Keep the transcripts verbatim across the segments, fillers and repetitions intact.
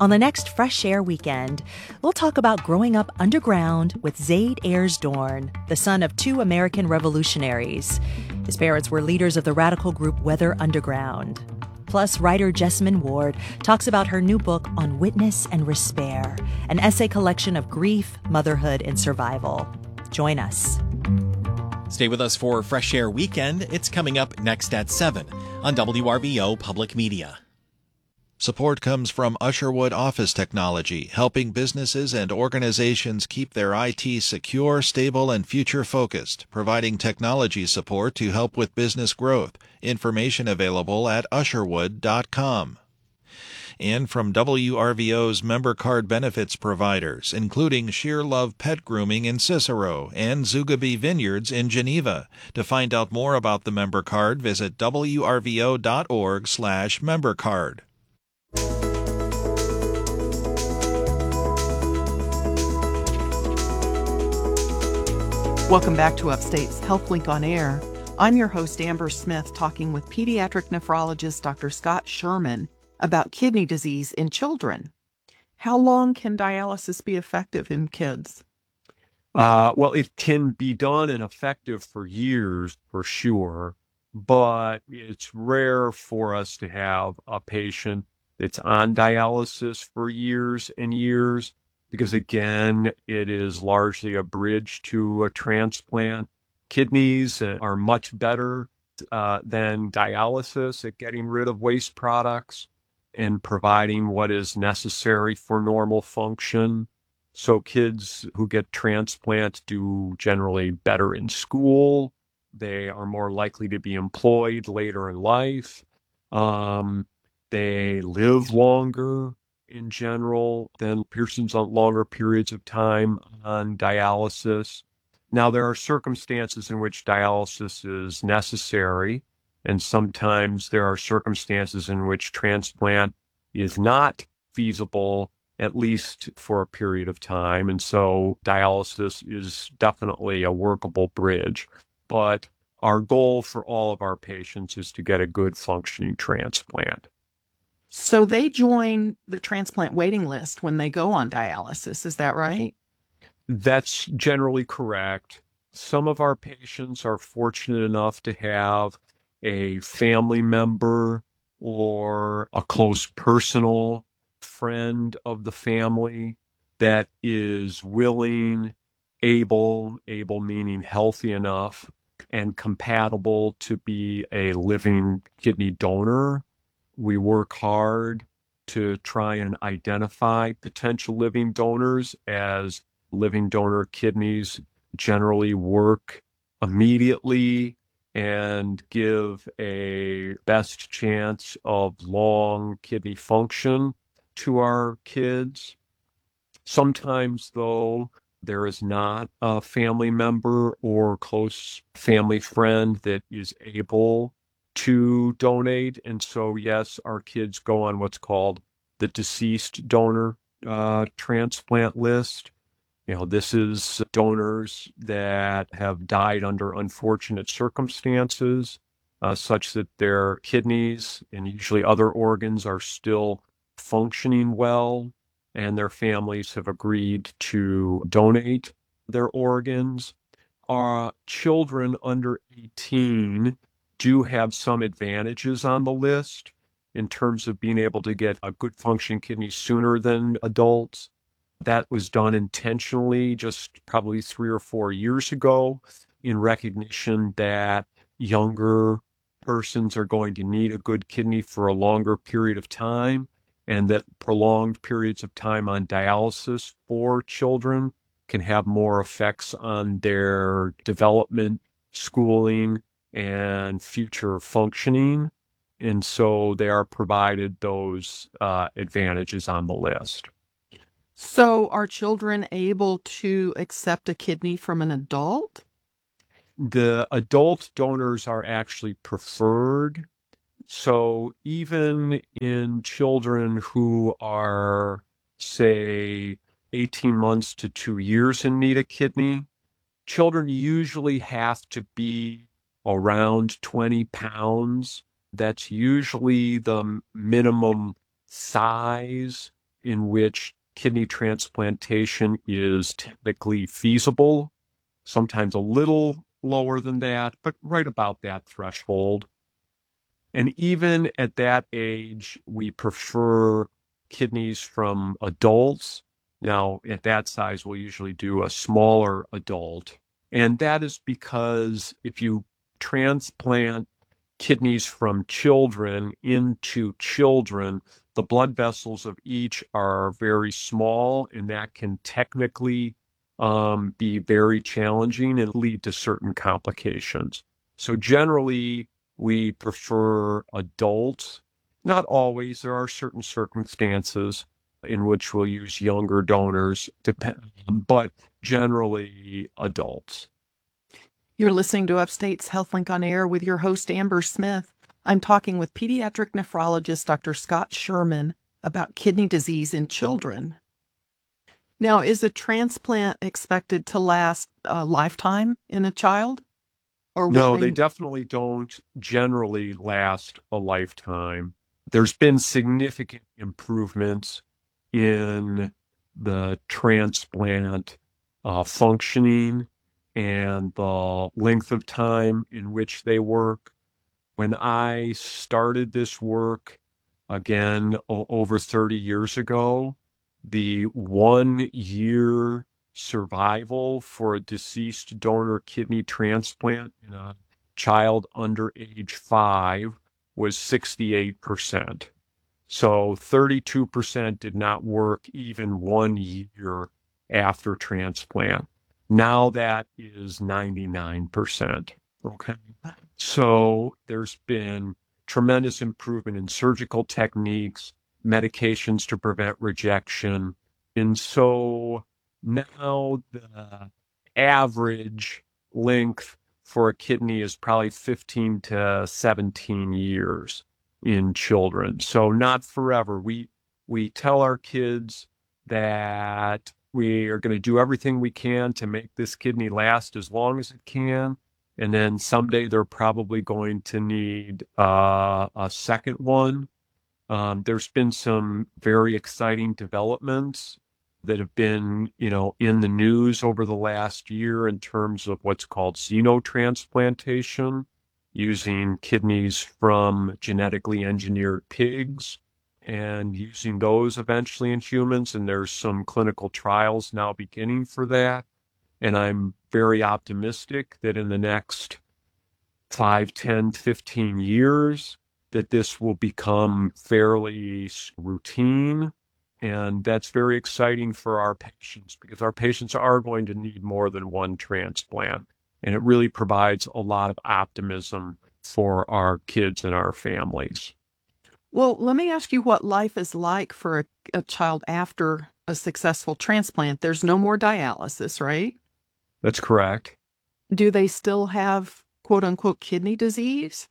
On the next Fresh Air Weekend, we'll talk about growing up underground with Zaid Ayers Dorn, the son of two American revolutionaries. His parents were leaders of the radical group Weather Underground. Plus, writer Jessamine Ward talks about her new book on witness and despair, an essay collection of grief, motherhood, and survival. Join us. Stay with us for Fresh Air Weekend. It's coming up next at seven on W R V O Public Media. Support comes from Usherwood Office Technology, helping businesses and organizations keep their I T secure, stable, and future-focused, providing technology support to help with business growth. Information available at usherwood dot com. And from W R V O's member card benefits providers, including Sheer Love Pet Grooming in Cicero and Zugabee Vineyards in Geneva. To find out more about the member card, visit w r v o dot org slash member card. Welcome back to Upstate's HealthLink on Air. I'm your host, Amber Smith, talking with pediatric nephrologist Doctor Scott Sherman about kidney disease in children. How long can dialysis be effective in kids? Uh, well, it can be done and effective for years, for sure, but it's rare for us to have a patient that's on dialysis for years and years, because again, it is largely a bridge to a transplant. Kidneys are much better uh, than dialysis at getting rid of waste products and providing what is necessary for normal function. So kids who get transplants do generally better in school. They are more likely to be employed later in life. Um, they live longer in general than persons on longer periods of time on dialysis. Now, there are circumstances in which dialysis is necessary, and sometimes there are circumstances in which transplant is not feasible, at least for a period of time. And so dialysis is definitely a workable bridge. But our goal for all of our patients is to get a good functioning transplant. So they join the transplant waiting list when they go on dialysis, is that right? That's generally correct. Some of our patients are fortunate enough to have a family member or a close personal friend of the family that is willing, able, able meaning healthy enough, and compatible to be a living kidney donor. We work hard to try and identify potential living donors, as living donor kidneys generally work immediately and give a best chance of long kidney function to our kids. Sometimes, though, there is not a family member or close family friend that is able to donate. And so, yes, our kids go on what's called the deceased donor uh, transplant list. You know, this is donors that have died under unfortunate circumstances, uh, such that their kidneys and usually other organs are still functioning well, and their families have agreed to donate their organs. Our children under eighteen do have some advantages on the list in terms of being able to get a good functioning kidney sooner than adults. That was done intentionally just probably three or four years ago in recognition that younger persons are going to need a good kidney for a longer period of time, and that prolonged periods of time on dialysis for children can have more effects on their development, schooling, and future functioning. And so they are provided those uh, advantages on the list. So are children able to accept a kidney from an adult? The adult donors are actually preferred. So even in children who are, say, eighteen months to two years in need of kidney, children usually have to be around twenty pounds. That's usually the minimum size in which kidney transplantation is technically feasible, sometimes a little lower than that, but right about that threshold. And even at that age, we prefer kidneys from adults. Now, at that size, we'll usually do a smaller adult. And that is because if you transplant kidneys from children into children, the blood vessels of each are very small, and that can technically um, be very challenging and lead to certain complications. So generally, we prefer adults. Not always. There are certain circumstances in which we'll use younger donors, depend, but generally adults. You're listening to Upstate's HealthLink on Air with your host, Amber Smith. I'm talking with pediatric nephrologist Doctor Scott Sherman about kidney disease in children. Now, is a transplant expected to last a lifetime in a child? Or No, they... they definitely don't generally last a lifetime. There's been significant improvements in the transplant uh, functioning and the length of time in which they work. When I started this work, again, o- over thirty years ago, the one year survival for a deceased donor kidney transplant in a child under age five was sixty-eight percent. So thirty-two percent did not work even one year after transplant. Now that is ninety-nine percent. Okay. So there's been tremendous improvement in surgical techniques, medications to prevent rejection. And so now the average length for a kidney is probably fifteen to seventeen years in children. So not forever. We we tell our kids that we are going to do everything we can to make this kidney last as long as it can. And then someday they're probably going to need uh, a second one. Um, there's been some very exciting developments that have been, you know, in the news over the last year in terms of what's called xenotransplantation, using kidneys from genetically engineered pigs and using those eventually in humans. And there's some clinical trials now beginning for that. And I'm very optimistic that in the next five, ten, fifteen years, that this will become fairly routine. And that's very exciting for our patients because our patients are going to need more than one transplant. And it really provides a lot of optimism for our kids and our families. Well, let me ask you what life is like for a, a child after a successful transplant. There's no more dialysis, right? That's correct. Do they still have quote unquote kidney disease?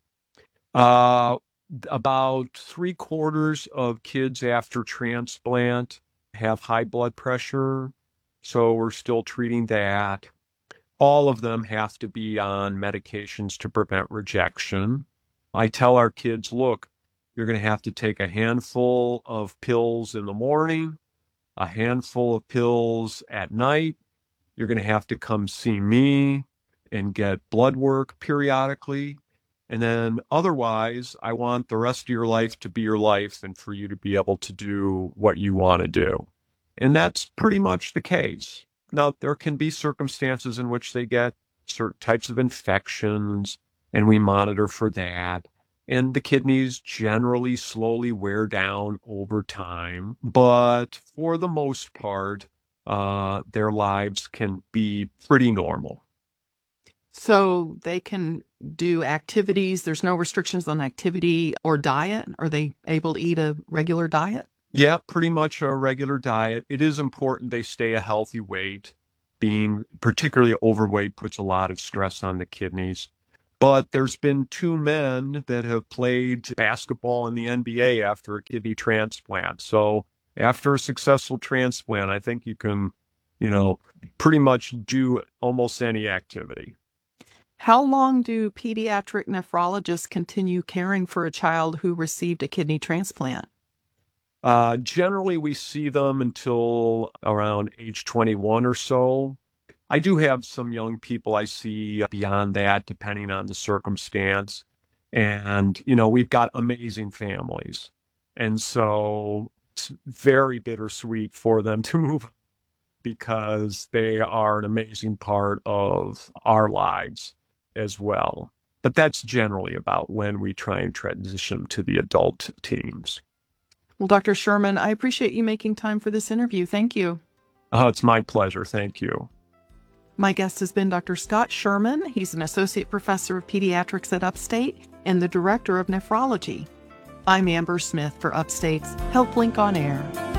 Uh, about three quarters of kids after transplant have high blood pressure. So we're still treating that. All of them have to be on medications to prevent rejection. I tell our kids, look, you're going to have to take a handful of pills in the morning, a handful of pills at night. You're going to have to come see me and get blood work periodically. And then otherwise, I want the rest of your life to be your life and for you to be able to do what you want to do. And that's pretty much the case. Now, there can be circumstances in which they get certain types of infections, and we monitor for that. And the kidneys generally slowly wear down over time. But for the most part, uh, their lives can be pretty normal. So they can do activities. There's no restrictions on activity or diet. Are they able to eat a regular diet? Yeah, pretty much a regular diet. It is important they stay a healthy weight. Being particularly overweight puts a lot of stress on the kidneys. But there's been two men that have played basketball in the N B A after a kidney transplant. So after a successful transplant, I think you can, you know, pretty much do almost any activity. How long do pediatric nephrologists continue caring for a child who received a kidney transplant? Uh, generally, we see them until around age twenty-one or so. I do have some young people I see beyond that, depending on the circumstance. And, you know, we've got amazing families. And so it's very bittersweet for them to move because they are an amazing part of our lives as well. But that's generally about when we try and transition to the adult teams. Well, Doctor Sherman, I appreciate you making time for this interview. Thank you. Oh, it's my pleasure. Thank you. My guest has been Doctor Scott Sherman. He's an associate professor of pediatrics at Upstate and the director of nephrology. I'm Amber Smith for Upstate's HealthLink on Air.